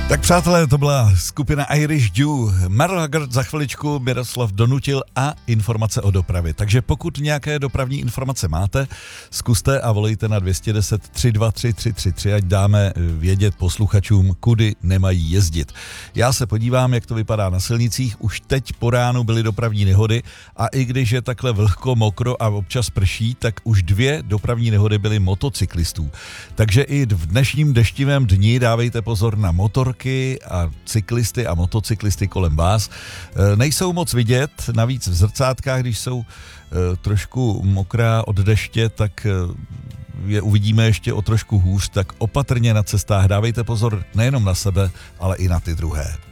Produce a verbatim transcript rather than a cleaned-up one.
Tak přátelé, to byla skupina Irish Dew. Merle Haggard za chviličku, Miroslav Donutil a informace o dopravě. Takže pokud nějaké dopravní informace máte, zkuste a volejte na dvě stě deset, tři dva tři, tři tři tři, ať dáme vědět posluchačům, kudy nemají jezdit. Já se podívám, jak to vypadá na silnicích. Už teď po ránu byly dopravní nehody a i když je takhle vlhko, mokro a občas prší, tak už dvě dopravní nehody byly motocyklistů. Takže i v dnešním deštivém dni dávejte pozor na motorky a cyklisty a motocyklisty kolem vás. Nejsou moc vidět, navíc v zrcátkách, když jsou trošku mokrá od deště, tak je uvidíme ještě o trošku hůř, tak opatrně na cestách dávejte pozor nejenom na sebe, ale i na ty druhé.